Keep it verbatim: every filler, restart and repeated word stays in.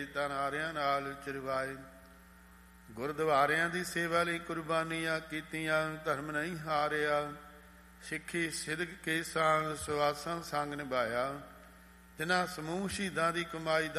ਤਾਰਿਆਂ ਨਾਲ ਚਿਰਵਾਏ। ਗੁਰਦੁਆਰਿਆਂ ਦੀ ਸੇਵਾ ਲਈ ਕੁਰਬਾਨੀਆਂ ਕੀਤੀਆਂ, ਧਰਮ ਨਹੀਂ ਹਾਰਿਆ। ਸਿੱਖੀ ਸਿਦਕ ਕੇ ਸਾਂਗ ਸੁਆਸਾਂ ਸੰਗ ਨਿਭਾਇਆ। ਜਿਨ੍ਹਾਂ ਸਮੂਹ ਸ਼ਹੀਦਾਂ ਦੀ ਕਮਾਈ